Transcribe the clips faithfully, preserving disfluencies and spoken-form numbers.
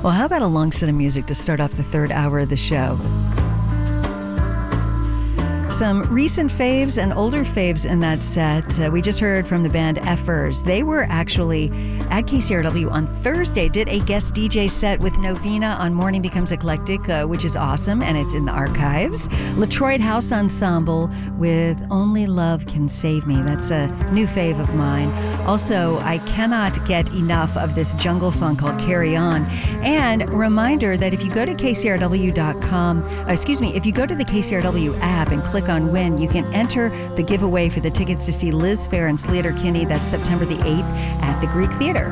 Well, how about a long set of music to start off the third hour of the show? Some recent faves and older faves in that set. Uh, we just heard from the band Effers. They were actually at K C R W on Thursday, did a guest D J set with Novena on Morning Becomes Eclectic, uh, which is awesome, and it's in the archives. Latroit House Ensemble with Only Love Can Save Me. That's a new fave of mine. Also, I cannot get enough of this jungle song called Carry On. And a reminder that if you go to K C R W dot com, uh, excuse me, if you go to the K C R W app and click on Win, you can enter the giveaway for the tickets to see Liz Phair and Sleater-Kinney. That's September the eighth at the Greek Theater.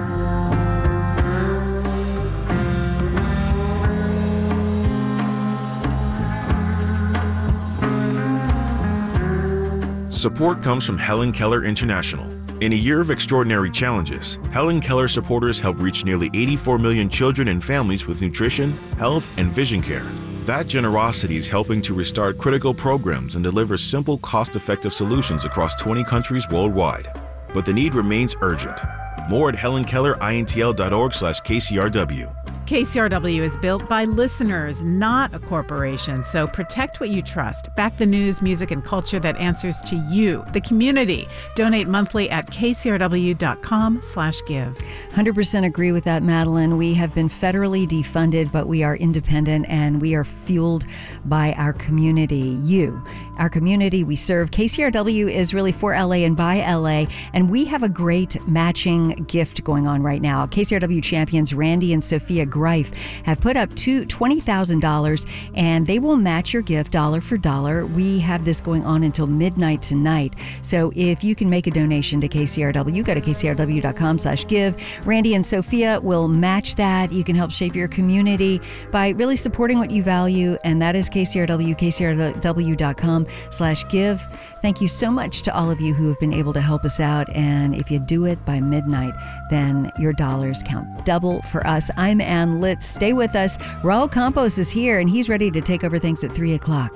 Support comes from Helen Keller International. In a year of extraordinary challenges, Helen Keller supporters help reach nearly eighty-four million children and families with nutrition, health, and vision care. That generosity is helping to restart critical programs and deliver simple, cost-effective solutions across twenty countries worldwide. But the need remains urgent. More at helen keller intl dot org slash K C R W. K C R W is built by listeners, not a corporation. So protect what you trust. Back the news, music, and culture that answers to you, the community. Donate monthly at K C R W dot com slash give. one hundred percent agree with that, Madeline. We have been federally defunded, but we are independent and we are fueled by our community. You, our community we serve. K C R W is really for L A and by L A, and we have a great matching gift going on right now. K C R W champions Randy and Sophia Greif have put up two, twenty thousand dollars, and they will match your gift dollar for dollar. We have this going on until midnight tonight. So if you can make a donation to K C R W, go to K C R W dot com slash give. Randy and Sophia will match that. You can help shape your community by really supporting what you value, and that is K C R W, K C R W dot com slash give. Thank you so much to all of you who have been able to help us out, and if you do it by midnight, then your dollars count double for us. I'm Ann Litz. Stay with us. Raul Campos is here, and he's ready to take over things at three o'clock.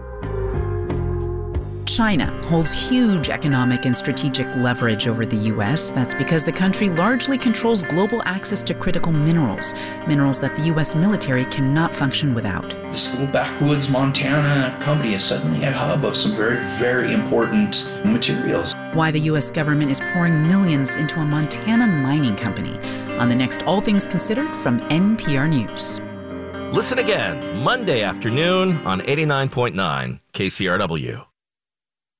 China holds huge economic and strategic leverage over the U S. That's because the country largely controls global access to critical minerals, minerals that the U S military cannot function without. This little backwoods Montana company is suddenly a hub of some very, very important materials. Why the U S government is pouring millions into a Montana mining company. On the next All Things Considered from N P R News. Listen again Monday afternoon on eighty-nine point nine K C R W.